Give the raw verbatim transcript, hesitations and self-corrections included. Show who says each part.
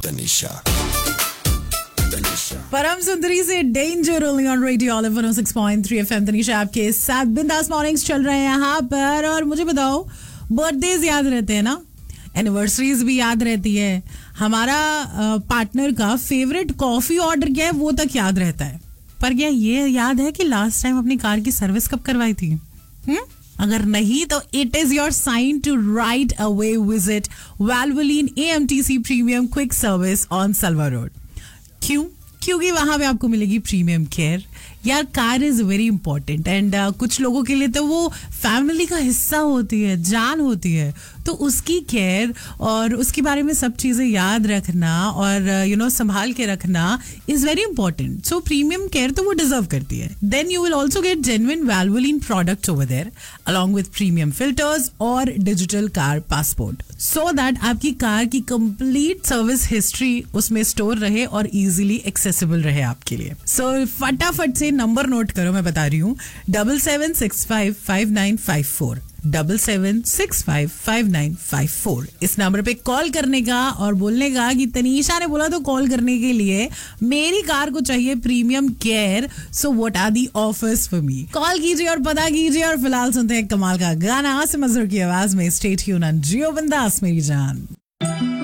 Speaker 1: तनिषा
Speaker 2: परम सुंदरी से danger only on radio olive one O six point three FM. Tanisha आपके साथ बिंदास मॉर्निंग्स चल रहे हैं यहाँ पर। और मुझे बताओ, बर्थडेज याद रहते हैं ना, एनिवर्सरीज भी याद रहती है, हमारा पार्टनर का फेवरेट कॉफी ऑर्डर क्या है वो तक याद रहता है, पर क्या ये याद है कि लास्ट टाइम अपनी कार की सर्विस कब करवाई थी? हुँ? अगर नहीं तो it is your sign to right away visit वैल्वोलिन एएमटीसी premium quick service on Salwa road. क्यों? क्योंकि वहां पे आपको मिलेगी प्रीमियम केयर। यार, car is very important and कुछ लोगों के लिए तो वो फैमिली का हिस्सा होती है, जान होती है, तो उसकी केयर और उसके बारे में सब चीजें याद रखना और यू नो संभाल के रखना is very important. So premium care तो वो डिजर्व करती है। Then you will also get genuine वैल्वोलिन product over there along with premium filters और digital car passport, so that आपकी कार की कंप्लीट सर्विस हिस्ट्री उसमें स्टोर रहे और इजीली एक्सेसिबल रहे आपके लिए। सो so, फटाफट से नंबर नोट करो, मैं बता रही हूँ, double seven six five five nine five four double seven six five five nine five four. इस नंबर पे कॉल करने का और बोलने का कि तनीषा ने बोला तो कॉल करने के लिए मेरी कार को चाहिए premium care, so what are the offers for me. Call कीजिए और पता कीजिए। और फिलहाल सुनते हैं कमाल का गाना सिमर की आवाज में। स्टे ट्यून्ड ऑन जियो बिंदास मेरी जान।